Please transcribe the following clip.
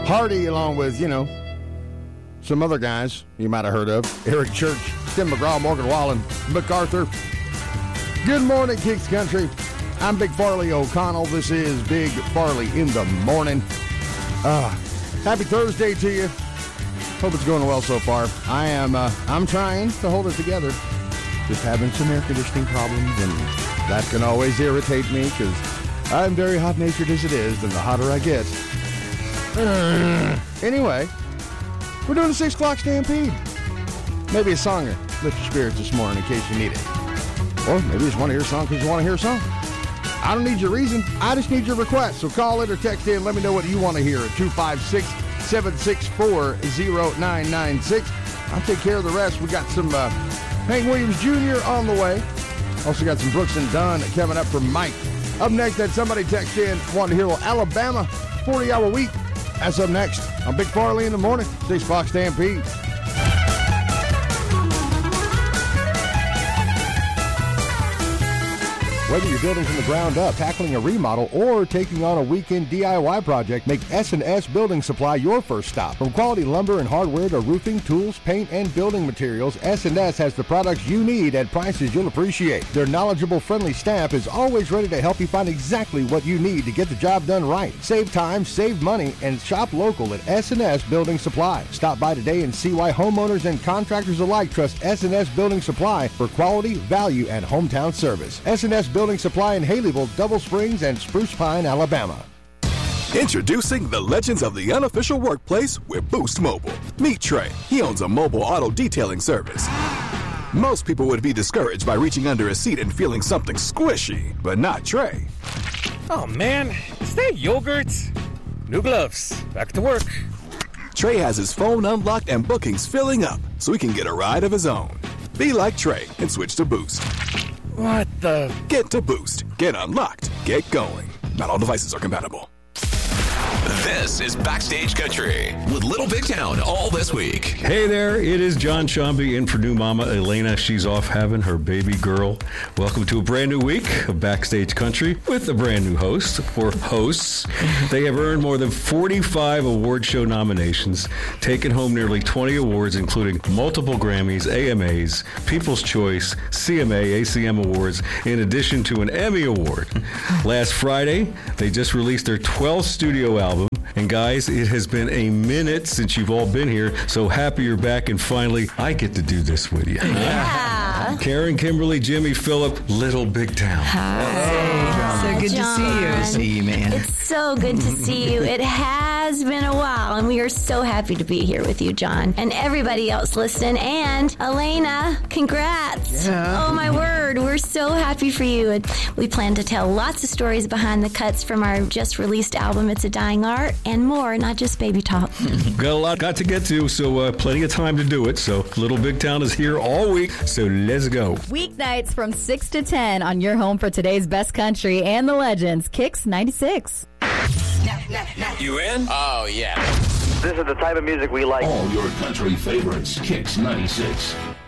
Hardy, along with, some other guys you might have heard of. Eric Church, Tim McGraw, Morgan Wallen, MacArthur. Good morning, Kicks Country. I'm Big Farley O'Connell. This is Big Farley in the morning. Happy Thursday to you. Hope it's going well so far. I'm trying to hold it together. Just having some air conditioning problems, and that can always irritate me because I'm very hot-natured as it is, and the hotter I get. Anyway, we're doing the 6 o'clock Stampede. Maybe a song to lift your spirits this morning in case you need it. Or maybe you just want to hear a song because you want to hear a song. I don't need your reason. I just need your request. So call in or text in. Let me know what you want to hear at 256-764-0996. I'll take care of the rest. We got some Hank Williams Jr. on the way. Also got some Brooks and Dunn coming up from Mike. Up next, that somebody text in, wanted to hear a little Alabama 40-hour week. That's up next on Big Farley in the morning, 6 o'clock Stampede. Whether you're building from the ground up, tackling a remodel, or taking on a weekend DIY project, make S&S Building Supply your first stop. From quality lumber and hardware to roofing, tools, paint, and building materials, S&S has the products you need at prices you'll appreciate. Their knowledgeable, friendly staff is always ready to help you find exactly what you need to get the job done right. Save time, save money, and shop local at S&S Building Supply. Stop by today and see why homeowners and contractors alike trust S&S Building Supply for quality, value, and hometown service. S&S Building Supply in Haleyville, Double Springs, and Spruce Pine, Alabama. Introducing the legends of the unofficial workplace with Boost Mobile. Meet Trey. He owns a mobile auto detailing service. Most people would be discouraged by reaching under a seat and feeling something squishy, but not Trey. Oh man, is that yogurt? New gloves. Back to work. Trey has his phone unlocked and bookings filling up so he can get a ride of his own. Be like Trey and switch to Boost. What the? Get to Boost. Get unlocked. Get going. Not all devices are compatible. This is Backstage Country with Little Big Town all this week. Hey there, it is John Shambi in for new mama Elena. She's off having her baby girl. Welcome to a brand new week of Backstage Country with a brand new host or hosts. They have earned more than 45 award show nominations, taken home nearly 20 awards, including multiple Grammys, AMAs, People's Choice, CMA, ACM Awards, in addition to an Emmy Award. Last Friday, they just released their 12th studio album. And guys, it has been a minute since you've all been here, so happy you're back, and finally, I get to do this with you. Yeah. Karen, Kimberly, Jimmy, Phillip, Little Big Town. Hi. So good John. to see you, man. It's so good to see you. It has been a while, and we are so happy to be here with you, John, and everybody else listening. And Elena, congrats. Yeah. Oh, my word. We're so happy for you. And we plan to tell lots of stories behind the cuts from our just released album, It's a Dying Art, and more, not just baby talk. Got a lot to get to, so plenty of time to do it. So Little Big Town is here all week, so let's go. Weeknights from 6 to 10 on your home for today's best country and the legends, Kicks 96. You in? Oh, yeah. This is the type of music we like. All your country favorites, Kicks 96.